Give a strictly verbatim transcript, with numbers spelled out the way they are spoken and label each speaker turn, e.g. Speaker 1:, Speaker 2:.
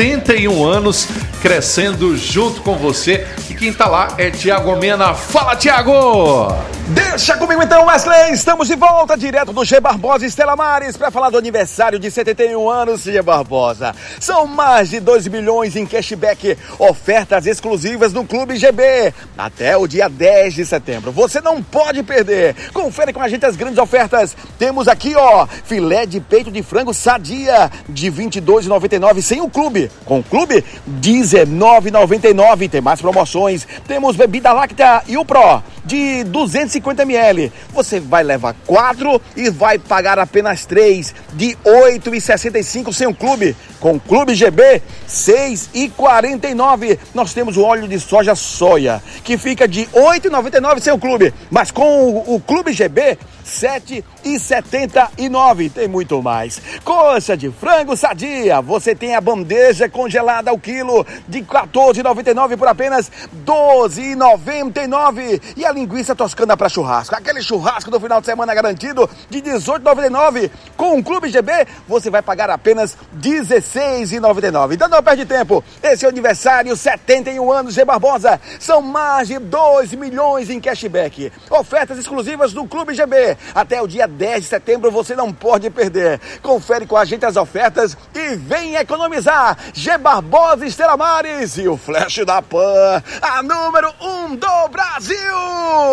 Speaker 1: setenta e um anos, crescendo junto com você. E quem tá lá é Tiago Mena. Fala, Tiago!
Speaker 2: Deixa comigo então, Wesley. Estamos de volta direto do G Barbosa Estela Maris para falar do aniversário de setenta e um anos G Barbosa. São mais de dois milhões em cashback, ofertas exclusivas no Clube G B até o dia dez de setembro. Você não pode perder. Confere com a gente as grandes ofertas. Temos aqui, ó, filé de peito de frango Sadia de vinte e dois reais e noventa e nove centavos sem o clube. Com o clube, dezenove reais e noventa e nove centavos. Tem mais promoções. Temos bebida láctea e o Pro de duzentos e cinquenta mililitros. Você vai levar quatro e vai pagar apenas três de oito reais e sessenta e cinco centavos sem o clube. Com o Clube G B, seis reais e quarenta e nove centavos. Nós temos o óleo de soja soia, que fica de oito reais e noventa e nove centavos sem o clube. Mas com o, o Clube G B, sete reais e setenta e nove centavos. Tem muito mais. Coxa de frango Sadia. Você tem a bandeja congelada ao quilo de quatorze reais e noventa e nove centavos por apenas doze reais e noventa e nove centavos. E a linguiça toscana para churrasco. Aquele churrasco do final de semana garantido de dezoito reais e noventa e nove centavos. Com o Clube G B, você vai pagar apenas dezesseis reais e noventa e nove centavos. Então não perde tempo. Esse é o aniversário, setenta e um anos G Barbosa. São mais de dois milhões em cashback. Ofertas exclusivas do Clube G B. Até o dia dez de setembro você não pode perder. Confere com a gente as ofertas e vem economizar. G Barbosa Estela Maris e o Flash da Pan, a número um do Brasil.